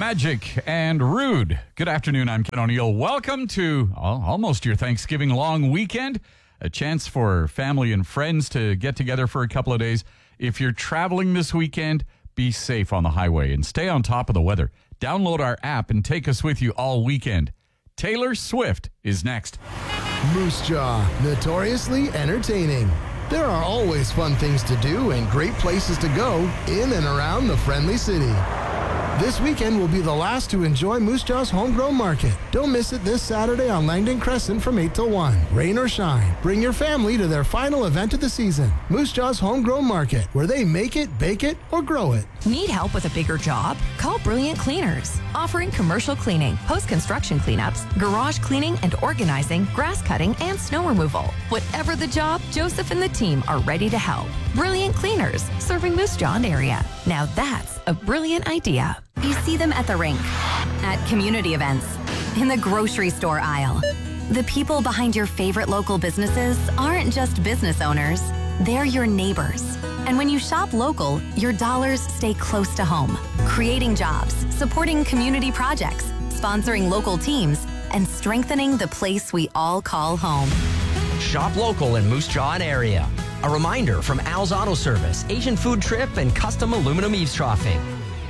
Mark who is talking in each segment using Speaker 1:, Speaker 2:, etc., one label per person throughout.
Speaker 1: Magic and Rude. Good afternoon, I'm Ken O'Neill. Welcome to almost your Thanksgiving long weekend. A chance for family and friends to get together for a couple of days. If you're traveling this weekend, be safe on the highway and stay on top of the weather. Download our app and take us with you all weekend. Taylor Swift is next.
Speaker 2: Moose Jaw, notoriously entertaining. There are always fun things to do and great places to go in and around the friendly city. This weekend will be the last to enjoy Moose Jaw's Homegrown Market. Don't miss it this Saturday on Langdon Crescent from 8 till 1. Rain or shine, bring your family to their final event of the season. Moose Jaw's Homegrown Market, where they make it, bake it, or grow it.
Speaker 3: Need help with a bigger job? Call Brilliant Cleaners. Offering commercial cleaning, post-construction cleanups, garage cleaning and organizing, grass cutting, and snow removal. Whatever the job, Joseph and the team are ready to help. Brilliant Cleaners, serving Moose Jaw area. Now that's a brilliant idea.
Speaker 4: You see them at the rink, at community events, in the grocery store aisle. The people behind your favorite local businesses aren't just business owners, they're your neighbors. And when you shop local, your dollars stay close to home, creating jobs, supporting community projects, sponsoring local teams, and strengthening the place we all call home.
Speaker 5: Shop local in Moose Jaw and area. A reminder from Al's Auto Service, Asian Food Trip, and Custom Aluminum Eavesdropping.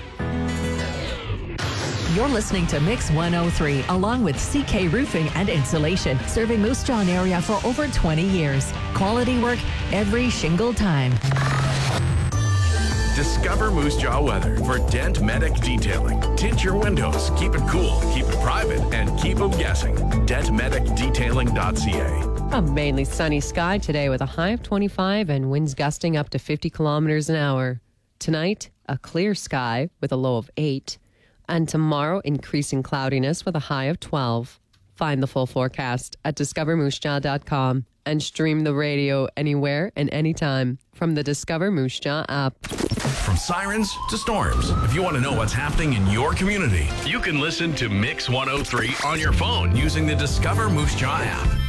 Speaker 6: You're listening to Mix 103, along with CK Roofing and Insulation, serving Moose Jaw area for over 20 years. Quality work every shingle time.
Speaker 7: Discover Moose Jaw weather for Dent Medic Detailing. Tint your windows, keep it cool, keep it private, and keep them guessing. DentMedicDetailing.ca.
Speaker 8: A mainly sunny sky today with a high of 25 and winds gusting up to 50 kilometers an hour. Tonight, a clear sky with a low of 8. And tomorrow, increasing cloudiness with a high of 12. Find the full forecast at discovermoosejaw.com and stream the radio anywhere and anytime from the Discover Moose Jaw app.
Speaker 7: From sirens to storms, if you want to know what's happening in your community, you can listen to Mix 103 on your phone using the Discover Moose Jaw app.